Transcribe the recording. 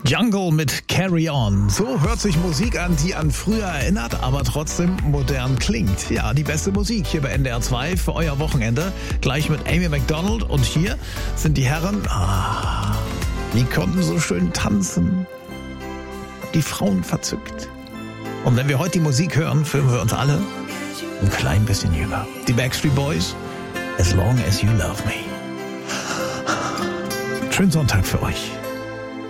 Jungle mit Carry On. So hört sich Musik an, die an früher erinnert, aber trotzdem modern klingt. Ja, die beste Musik hier bei NDR 2 für euer Wochenende. Gleich mit Amy Macdonald. Und hier sind die Herren, die konnten so schön tanzen. Die Frauen verzückt. Und wenn wir heute die Musik hören, fühlen wir uns alle ein klein bisschen jünger. Die Backstreet Boys, As Long As You Love Me. Schönen Sonntag für euch.